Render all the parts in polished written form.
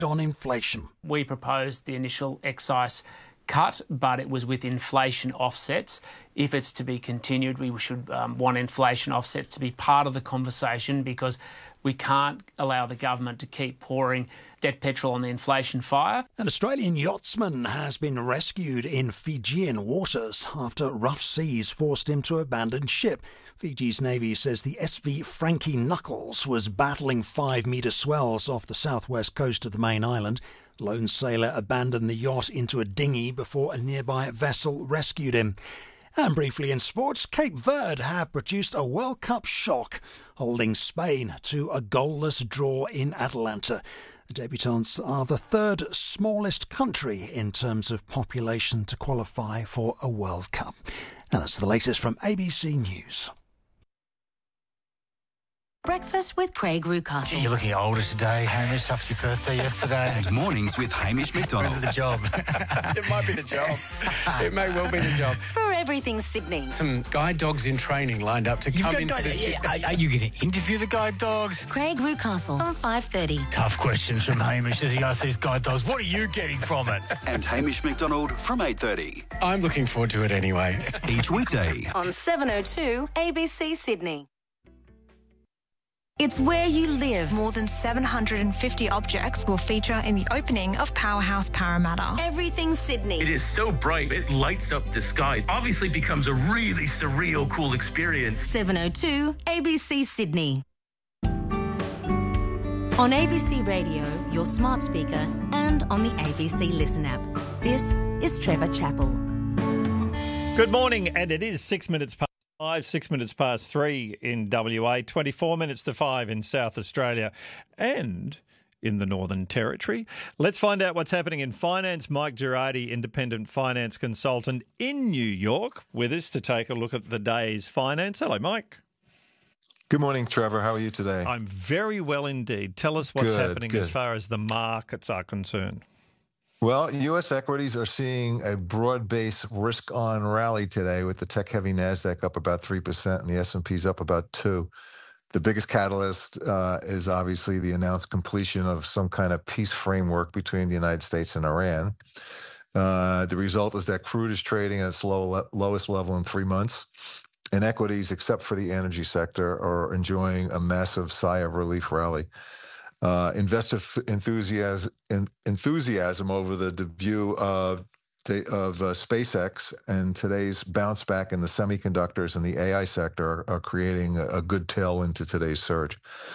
on inflation. We proposed the initial excise cut, but it was with inflation offsets. If it's to be continued, we should want inflation offsets to be part of the conversation, because we can't allow the government to keep pouring dead petrol on the inflation fire. An Australian yachtsman has been rescued in Fijian waters after rough seas forced him to abandon ship. Fiji's Navy says the SV Frankie Knuckles was battling 5-metre swells off the southwest coast of the main island. The lone sailor abandoned the yacht into a dinghy before a nearby vessel rescued him. And briefly in sports, Cape Verde have produced a World Cup shock, holding Spain to a goalless draw in Atlanta. The debutants are the third smallest country in terms of population to qualify for a World Cup. Now that's the latest from ABC News. Breakfast with Craig Rucastle. You're looking older today, Hamish, after your birthday yesterday. And mornings with Hamish McDonald. The job. It might be the job. It may well be the job. For everything Sydney. Some guide dogs in training lined up to come into this. Are you going to interview the guide dogs? Craig Rucastle from 5:30. Tough questions from Hamish as he asks these guide dogs, what are you getting from it? And Hamish McDonald from 8:30. I'm looking forward to it anyway. Each weekday. On 7:02 ABC Sydney. It's where you live. More than 750 objects will feature in the opening of Powerhouse Parramatta. Everything Sydney. It is so bright, it lights up the sky. Obviously becomes a really surreal, cool experience. 7:02 ABC Sydney. On ABC Radio, your smart speaker, and on the ABC Listen app. This is Trevor Chappell. Good morning, and it is 6 minutes past 5, 6 minutes past 3 in WA, 24 minutes to 5 in South Australia and in the Northern Territory. Let's find out what's happening in finance. Mike Girardi, independent finance consultant in New York, with us to take a look at the day's finance. Hello, Mike. Good morning, Trevor. How are you today? I'm very well indeed. Tell us what's happening as far as the markets are concerned. Well, U.S. equities are seeing a broad-based risk-on rally today, with the tech-heavy NASDAQ up about 3% and the S&P's up about 2%. The biggest catalyst is obviously the announced completion of some kind of peace framework between the United States and Iran. The result is that crude is trading at its lowest level in 3 months, and equities, except for the energy sector, are enjoying a massive sigh of relief rally. Investor enthusiasm over the debut of SpaceX and today's bounce back in the semiconductors and the AI sector are creating a good tailwind to today's surge.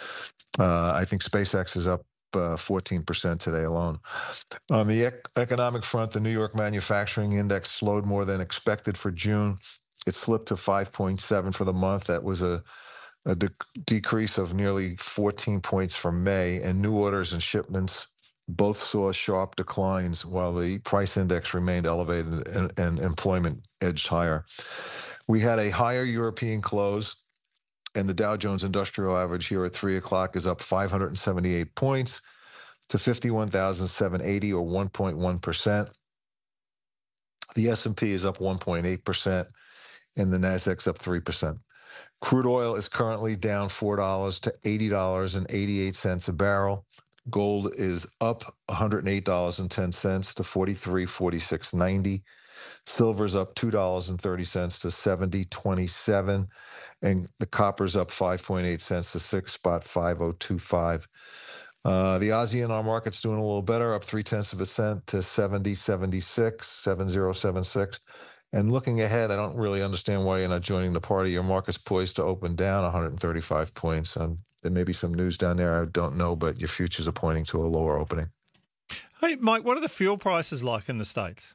I think SpaceX is up 14% today alone. On the economic front, the New York Manufacturing Index slowed more than expected for June. It slipped to 5.7 for the month. That was a decrease of nearly 14 points from May, and new orders and shipments both saw sharp declines, while the price index remained elevated and employment edged higher. We had a higher European close, and the Dow Jones Industrial Average here at 3 o'clock is up 578 points to 51,780, or 1.1%. The S&P is up 1.8%, and the NASDAQ's up 3%. Crude oil is currently down $4 to $80.88 a barrel. Gold is up $108.10 to $43.4690. Silver's up $2.30 to $70.27, and the copper's up 5.8 cents to 6.5025. The ASEAN market's doing a little better, up 0.3 cents to 70.76. And looking ahead, I don't really understand why you're not joining the party. Your market's poised to open down 135 points. There may be some news down there, I don't know, but your futures are pointing to a lower opening. Hey, Mike, what are the fuel prices like in the States?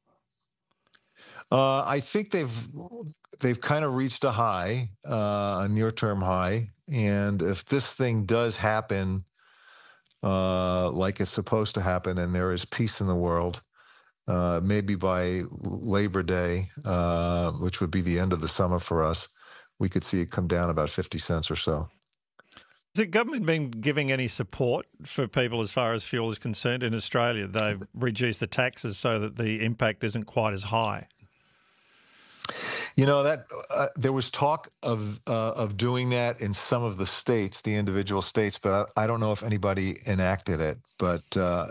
I think they've kind of reached a high, a near-term high. And if this thing does happen like it's supposed to happen, and there is peace in the world, maybe by Labor Day, which would be the end of the summer for us, we could see it come down about 50 cents or so. Has the government been giving any support for people as far as fuel is concerned in Australia? They've reduced the taxes so that the impact isn't quite as high. You know that there was talk of doing that in some of the states, the individual states, but I don't know if anybody enacted it. But